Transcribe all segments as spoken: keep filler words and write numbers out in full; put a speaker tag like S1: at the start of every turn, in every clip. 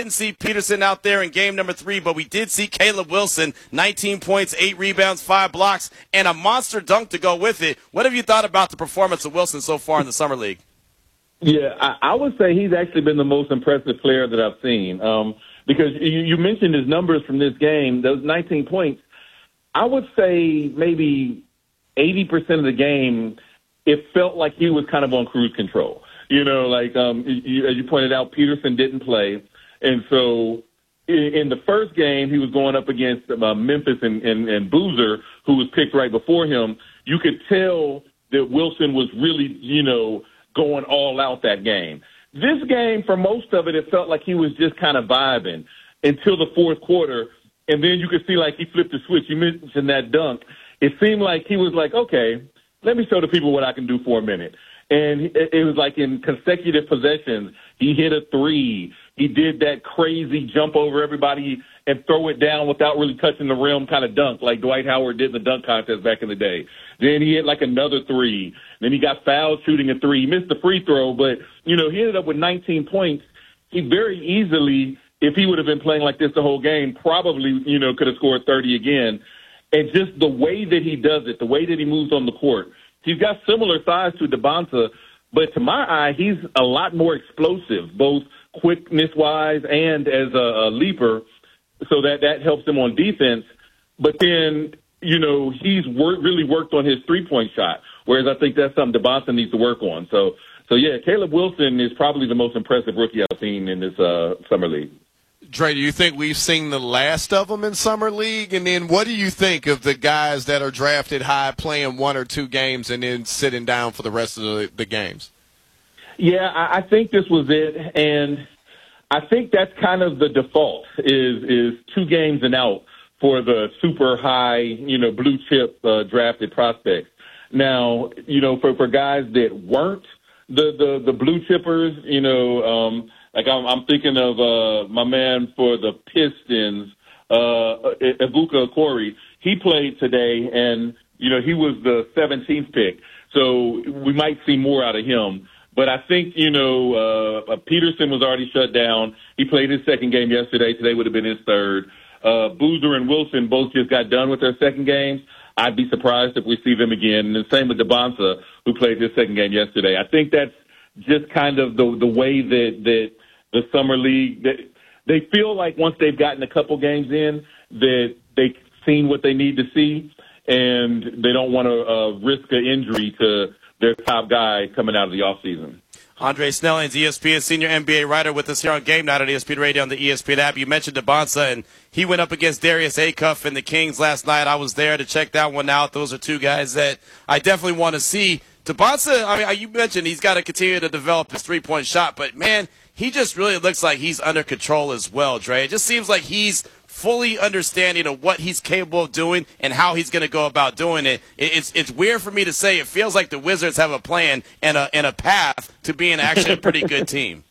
S1: didn't see Peterson out there in game number three, but we did see Caleb Wilson, nineteen points, eight rebounds, five blocks, and a monster dunk to go with it. What have you thought about the performance of Wilson so far in the Summer League?
S2: Yeah, I, I would say he's actually been the most impressive player that I've seen. Um, because you, you mentioned his numbers from this game, those nineteen points. I would say maybe eighty percent of the game, it felt like he was kind of on cruise control. You know, like um, you, as you pointed out, Peterson didn't play. And so in, in the first game, he was going up against uh, Memphis and, and, and Boozer, who was picked right before him. You could tell that Wilson was really, you know, going all out that game. This game, for most of it, it felt like he was just kind of vibing until the fourth quarter. And then you could see like he flipped the switch. You mentioned that dunk. It seemed like he was like, okay, let me show the people what I can do for a minute. And it was like in consecutive possessions, he hit a three. He did that crazy jump over everybody and throw it down without really touching the rim kind of dunk like Dwight Howard did in the dunk contest back in the day. Then he hit like another three. Then he got fouled shooting a three. He missed the free throw, but, you know, he ended up with nineteen points. He very easily, if he would have been playing like this the whole game, probably, you know, could have scored thirty again. And just the way that he does it, the way that he moves on the court, he's got similar size to Debonta, but to my eye, he's a lot more explosive, both quickness-wise and as a, a leaper, so that, that helps him on defense. But then, you know, he's wor- really worked on his three-point shot, whereas I think that's something Debonta needs to work on. So, so yeah, Caleb Wilson is probably the most impressive rookie I've seen in this uh, summer league.
S3: Dre, do you think we've seen the last of them in Summer League? And then what do you think of the guys that are drafted high playing one or two games and then sitting down for the rest of the, the games?
S2: Yeah, I, I think this was it. And I think that's kind of the default is is two games and out for the super high, you know, blue chip uh, drafted prospects. Now, you know, for, for guys that weren't the, the, the blue chippers, you know, um, Like I'm, I'm thinking of uh, my man for the Pistons, uh, Ibuka Okori. He played today, and you know he was the seventeenth pick, so we might see more out of him. But I think you know uh, Peterson was already shut down. He played his second game yesterday. Today would have been his third. Uh, Boozer and Wilson both just got done with their second games. I'd be surprised if we see them again. And the same with Debonta, who played his second game yesterday. I think that's just kind of the the way that that the summer league, that they feel like once they've gotten a couple games in that they've seen what they need to see, and they don't want to uh, risk an injury to their top guy coming out of the offseason.
S1: Andre Snellings, E S P N senior N B A writer, with us here on Game Night on E S P N Radio on the E S P N app. You mentioned Debonta, and he went up against Darius Acuff and the Kings last night. I was there to check that one out. Those are two guys that I definitely want to see. Debonta, I mean, you mentioned he's got to continue to develop his three-point shot, but, man, he just really looks like he's under control as well, Dre. It just seems like he's fully understanding of what he's capable of doing and how he's going to go about doing it. It's it's weird for me to say. It feels like the Wizards have a plan and a and a path to being actually a pretty good team.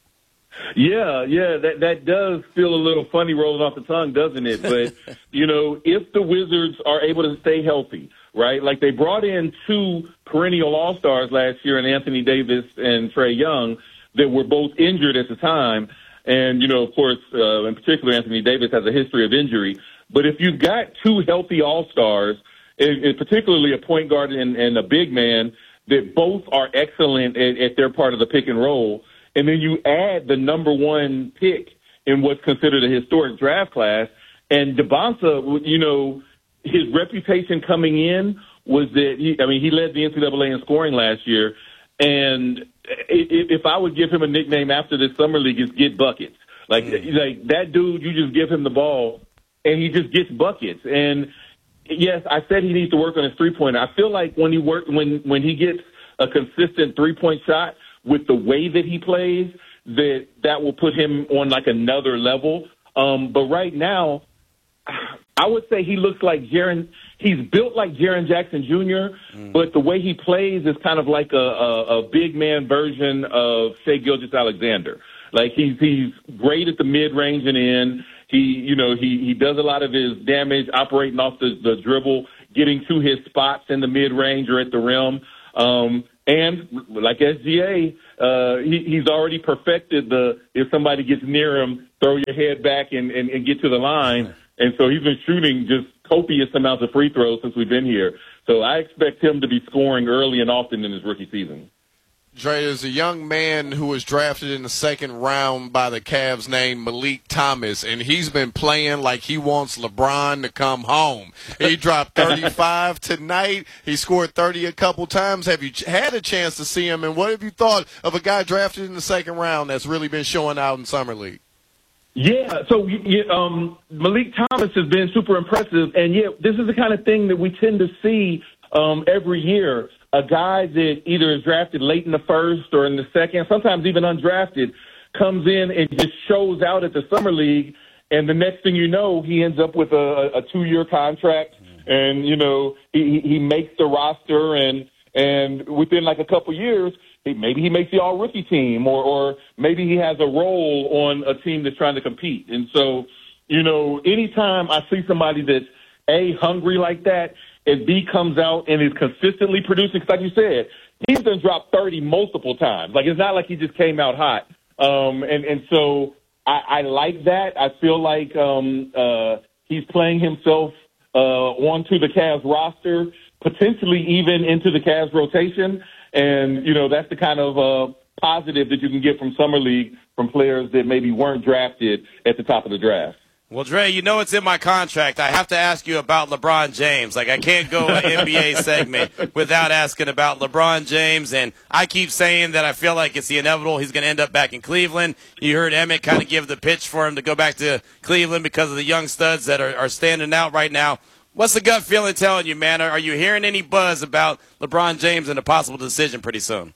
S2: Yeah, yeah, that that does feel a little funny rolling off the tongue, doesn't it? But, you know, if the Wizards are able to stay healthy, right, like they brought in two perennial all-stars last year in Anthony Davis and Trae Young that were both injured at the time. And, you know, of course, uh, in particular, Anthony Davis has a history of injury. But if you've got two healthy all-stars, and, and particularly a point guard and, and a big man that both are excellent at, at their part of the pick and roll, and then you add the number one pick in what's considered a historic draft class, and Debonta, you know, his reputation coming in was that, he, I mean, he led the N C double A in scoring last year, and if I would give him a nickname after this summer league, it's Get Buckets. Like, mm. like that dude, you just give him the ball, and he just gets buckets. And, yes, I said he needs to work on his three-pointer. I feel like when he work, when when he gets a consistent three-point shot with the way that he plays, that that will put him on, like, another level. Um, but right now, I would say he looks like Jaren. He's built like Jaren Jackson Junior, mm. but the way he plays is kind of like a, a, a big man version of Shai Gilgeous-Alexander. Like he's he's great at the mid range and in. He you know he he does a lot of his damage operating off the, the dribble, getting to his spots in the mid range or at the rim. Um, and like S G A, uh, he, he's already perfected the if somebody gets near him, throw your head back and, and, and get to the line. And so he's been shooting just copious amounts of free throws since we've been here. So I expect him to be scoring early and often in his rookie season.
S3: Dre, there's a young man who was drafted in the second round by the Cavs named Malik Thomas, and he's been playing like he wants LeBron to come home. He dropped thirty-five tonight. He scored thirty a couple times. Have you had a chance to see him, and what have you thought of a guy drafted in the second round that's really been showing out in Summer League?
S2: Yeah, so um, Malik Thomas has been super impressive, and, yeah, this is the kind of thing that we tend to see um, every year. A guy that either is drafted late in the first or in the second, sometimes even undrafted, comes in and just shows out at the Summer League, and the next thing you know, he ends up with a, a two-year contract, and, you know, he, he makes the roster, and, and within like a couple years, maybe he makes the all-rookie team, or, or maybe he has a role on a team that's trying to compete. And so, you know, anytime I see somebody that's, A, hungry like that, and B, comes out and is consistently producing, because like you said, he's been dropped thirty multiple times. Like, it's not like he just came out hot. Um, and, and so I, I like that. I feel like um, uh, he's playing himself uh, onto the Cavs roster, potentially even into the Cavs rotation. And, you know, that's the kind of uh, positive that you can get from Summer League from players that maybe weren't drafted at the top of the draft.
S1: Well, Dre, you know it's in my contract. I have to ask you about LeBron James. Like, I can't go an N B A segment without asking about LeBron James. And I keep saying that I feel like it's the inevitable. He's going to end up back in Cleveland. You heard Emmett kind of give the pitch for him to go back to Cleveland because of the young studs that are, are standing out right now. What's the gut feeling telling you, man? Are you hearing any buzz about LeBron James and a possible decision pretty soon?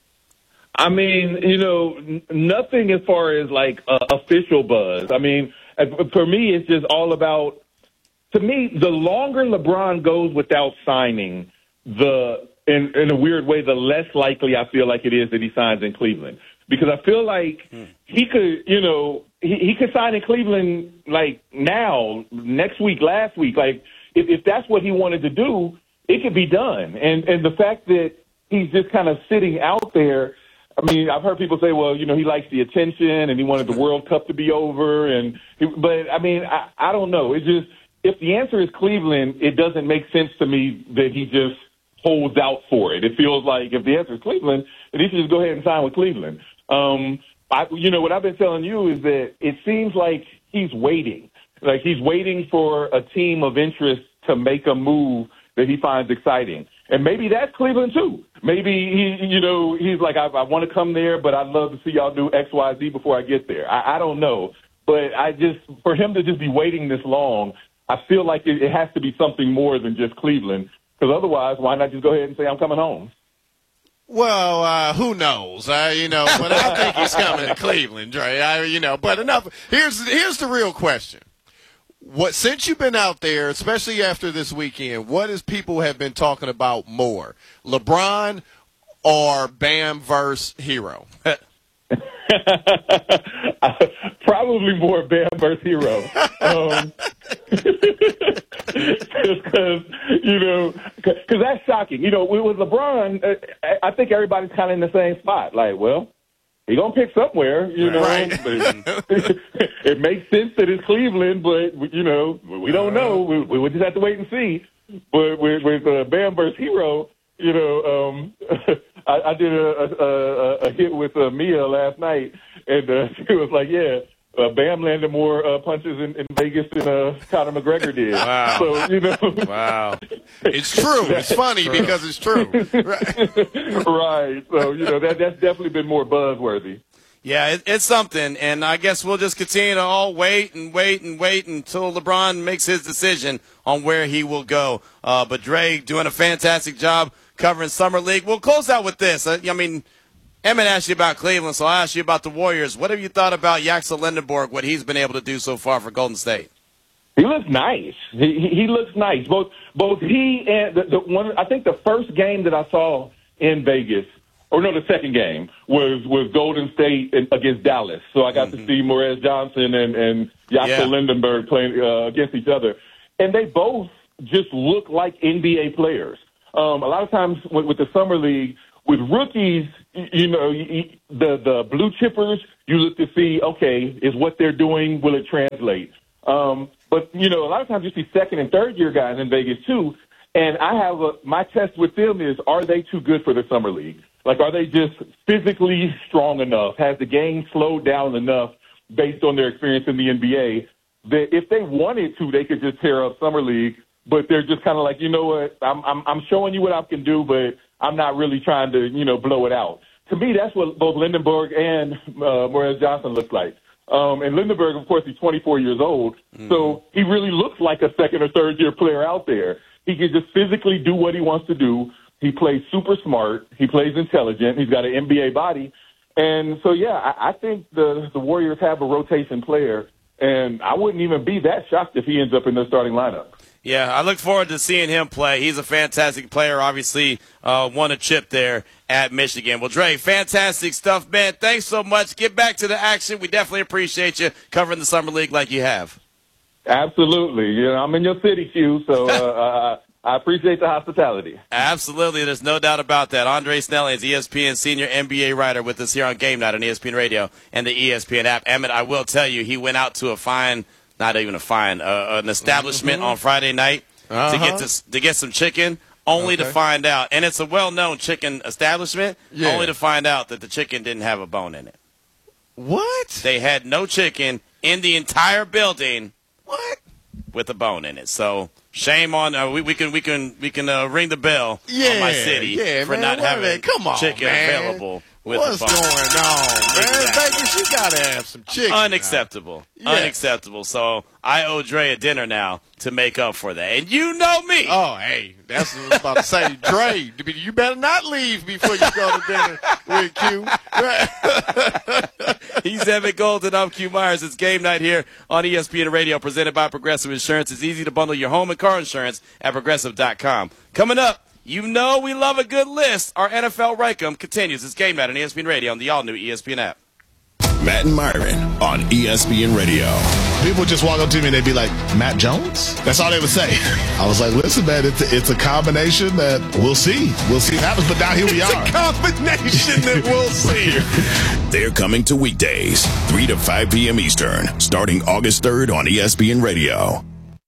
S2: I mean, you know, n- nothing as far as, like, uh, official buzz. I mean, for me, it's just all about, to me, the longer LeBron goes without signing, the in, in a weird way, the less likely I feel like it is that he signs in Cleveland. Because I feel like hmm. he could, you know, he, he could sign in Cleveland, like, now, next week, last week. Like, if, if that's what he wanted to do, it could be done. And, and the fact that he's just kind of sitting out there, I mean, I've heard people say, well, you know, he likes the attention and he wanted the World Cup to be over. And he, but, I mean, I, I don't know. It just, if the answer is Cleveland, it doesn't make sense to me that he just holds out for it. It feels like if the answer is Cleveland, then he should just go ahead and sign with Cleveland. Um, I, you know, what I've been telling you is that it seems like he's waiting. Like he's waiting for a team of interest to make a move that he finds exciting. And maybe that's Cleveland, too. Maybe, he, you know, he's like, I, I want to come there, but I'd love to see y'all do X, Y, Z before I get there. I, I don't know. But I just, for him to just be waiting this long, I feel like it, it has to be something more than just Cleveland. Because otherwise, why not just go ahead and say, I'm coming home?
S3: Well, uh, who knows? Uh, you know, but I think he's coming to Cleveland, Dre. I, you know, but enough. Here's here's the real question. What, since you've been out there, especially after this weekend, what is people have been talking about more, LeBron or Bam versus Hero?
S2: Probably more Bam versus Hero. Um, because, you know, because that's shocking. You know, with LeBron, I think everybody's kind of in the same spot. Like, well, he's going to pick somewhere, you know.
S3: Right.
S2: But it makes sense that it's Cleveland, but, you know, we don't know. We, we just have to wait and see. But with, with uh, Bam versus Hero, you know, um, I, I did a, a, a hit with uh, Mia last night, and uh, she was like, yeah, uh, Bam landed more uh, punches in, in Vegas than uh, Conor McGregor did.
S1: Wow.
S2: So, you know.
S1: Wow.
S3: It's true. It's funny true. because it's true.
S2: Right. Right. So, you know, that that's definitely been more buzzworthy.
S1: Yeah, it, it's something, and I guess we'll just continue to all wait and wait and wait until LeBron makes his decision on where he will go. Uh, but Dre doing a fantastic job covering Summer League. We'll close out with this. I, I mean, Emmett asked you about Cleveland, so I'll ask you about the Warriors. What have you thought about Yaxel Lindenborg, what he's been able to do so far for Golden State?
S2: He looks nice. He, he looks nice. Both both he and the, the one. I think the first game that I saw in Vegas, or no, the second game was was Golden State against Dallas. So I got mm-hmm. to see Morez Johnson and and Yaxel yeah. Lindenberg playing uh, against each other, and they both just look like N B A players. Um, a lot of times with, with the summer league, with rookies, you know, the the blue chippers, You look to see, okay, is what they're doing, will it translate? Um, but, you know, a lot of times you see second and third year guys in Vegas too. And I have a, my test with them is, are they too good for the summer league? Like, are they just physically strong enough? Has the game slowed down enough based on their experience in the N B A that if they wanted to, they could just tear up summer league? But they're just kind of like, you know what, I'm, I'm, I'm showing you what I can do, but I'm not really trying to, you know, blow it out. To me, that's what both Lindenberg and uh, Morez Johnson look like. Um, and Lindenberg, of course, he's twenty-four years old, mm-hmm. so he really looks like a second or third year player out there. He can just physically do what he wants to do. He plays super smart. He plays intelligent. He's got an N B A body. And so, yeah, I, I think the, the Warriors have a rotation player, and I wouldn't even be that shocked if he ends up in their starting lineup.
S1: Yeah, I look forward to seeing him play. He's a fantastic player, obviously uh, won a chip there at Michigan. Well, Dre, fantastic stuff, man. Thanks so much. Get back to the action. We definitely appreciate you covering the Summer League like you have.
S2: Absolutely. You know, I'm in your city, Q, so uh, uh, I appreciate the hospitality.
S1: Absolutely. There's no doubt about that. Andre Snellings, E S P N senior N B A writer, with us here on Game Night on E S P N Radio and the E S P N app. Emmett, I will tell you, he went out to a fine, not even a fine, uh, an establishment mm-hmm. on Friday night uh-huh. to get to, to get some chicken, only okay. to find out, and it's a well-known chicken establishment, yeah. only to find out that the chicken didn't have a bone in it.
S3: What?
S1: They had no chicken in the entire building.
S3: What?
S1: With a bone in it. So shame on uh, we, we can we can we can uh, ring the bell
S3: yeah,
S1: on my city
S3: yeah,
S1: for
S3: man,
S1: not having
S3: Come on,
S1: chicken
S3: man.
S1: available with
S3: What's
S1: the bone.
S3: going on, man?
S1: Exactly.
S3: Vegas, you gotta have some chicken.
S1: Unacceptable.
S3: Yeah.
S1: Unacceptable. So I owe Dre a dinner now to make up for that. And you know me.
S3: Oh, hey, that's what I was about to say. Dre, you better not leave before you go to dinner with Q.
S1: He's Emmett Golden. I'm Q Myers. It's Game Night here on E S P N Radio, presented by Progressive Insurance. It's easy to bundle your home and car insurance at progressive dot com. Coming up, you know we love a good list. Our N F L Rankum continues. It's Game Night on E S P N Radio on the all-new E S P N app.
S4: Matt and Myron on E S P N Radio.
S5: People just walk up to me and they'd be like, Matt Jones? That's all they would say. I was like, listen, man, it's a, it's a combination that we'll see. We'll see what happens, but now here we
S3: it's
S5: are.
S3: It's a combination that we'll see.
S4: They're coming to weekdays, three to five p.m. Eastern, starting August third on E S P N Radio.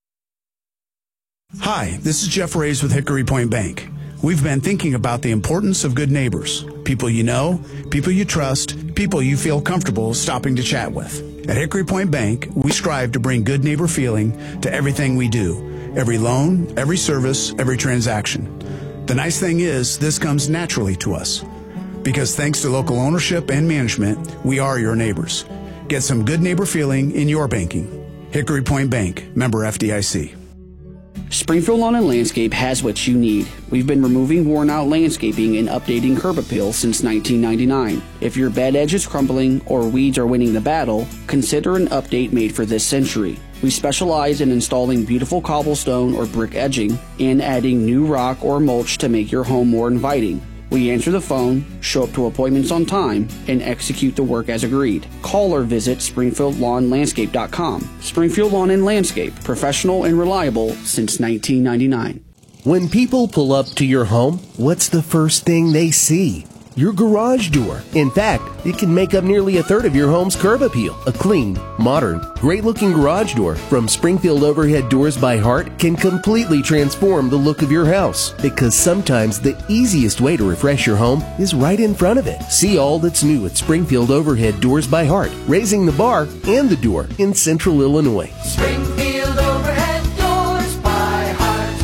S6: Hi, this is Jeff Reyes with Hickory Point Bank. We've been thinking about the importance of good neighbors, people you know, people you trust, people you feel comfortable stopping to chat with. At Hickory Point Bank, we strive to bring good neighbor feeling to everything we do, every loan, every service, every transaction. The nice thing is, this comes naturally to us. Because thanks to local ownership and management, we are your neighbors. Get some good neighbor feeling in your banking. Hickory Point Bank, member F D I C.
S7: Springfield Lawn and Landscape has what you need. We've been removing worn-out landscaping and updating curb appeal since nineteen ninety-nine. If your bed edge is crumbling or weeds are winning the battle, consider an update made for this century. We specialize in installing beautiful cobblestone or brick edging and adding new rock or mulch to make your home more inviting. We answer the phone, show up to appointments on time, and execute the work as agreed. Call or visit springfield lawn landscape dot com. Springfield Lawn and Landscape, professional and reliable since nineteen ninety-nine.
S8: When people pull up to your home, what's the first thing they see? Your garage door. In fact, it can make up nearly a third of your home's curb appeal. A clean, modern, great-looking garage door from Springfield Overhead Doors by Heart can completely transform the look of your house. Because sometimes the easiest way to refresh your home is right in front of it. See all that's new at Springfield Overhead Doors by Heart, raising the bar and the door in Central Illinois.
S9: Springfield Overhead Doors by Heart.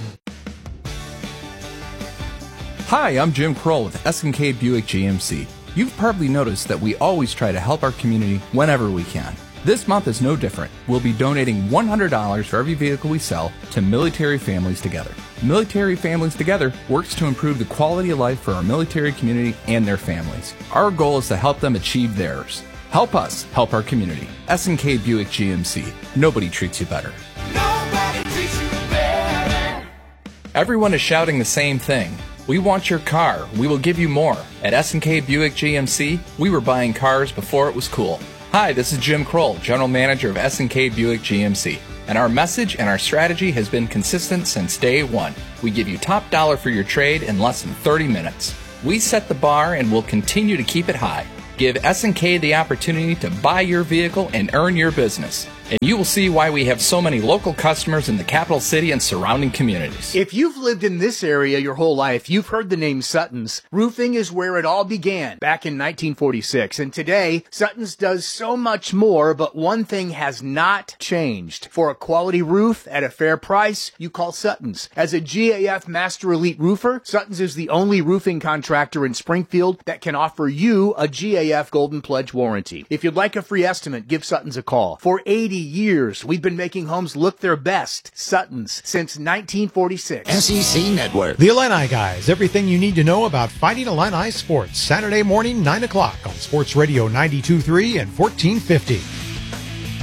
S10: Hi, I'm Jim Kroll with S and K Buick G M C. You've probably noticed that we always try to help our community whenever we can. This month is no different. We'll be donating one hundred dollars for every vehicle we sell to Military Families Together. Military Families Together works to improve the quality of life for our military community and their families. Our goal is to help them achieve theirs. Help us help our community. S and K Buick G M C. Nobody treats you better.
S9: Nobody treats you better.
S10: Everyone is shouting the same thing. We want your car. We will give you more. At S and K Buick G M C, we were buying cars before it was cool. Hi, this is Jim Kroll, General Manager of S and K Buick G M C. And our message and our strategy has been consistent since day one. We give you top dollar for your trade in less than thirty minutes. We set the bar and will continue to keep it high. Give S and K the opportunity to buy your vehicle and earn your business. And you will see why we have so many local customers in the capital city and surrounding communities.
S11: If you've lived in this area your whole life, you've heard the name Sutton's. Roofing is where it all began back in nineteen forty-six. And today, Sutton's does so much more, but one thing has not changed. For a quality roof at a fair price, you call Sutton's. As a G A F Master Elite roofer, Sutton's is the only roofing contractor in Springfield that can offer you a G A F Golden Pledge warranty. If you'd like a free estimate, give Sutton's a call. For eighty years, we've been making homes look their best. Sutton's, since nineteen forty-six.
S12: S E C Network.
S13: The Illini Guys, everything you need to know about Fighting Illini sports. Saturday morning, nine o'clock on Sports Radio ninety-two point three and fourteen fifty.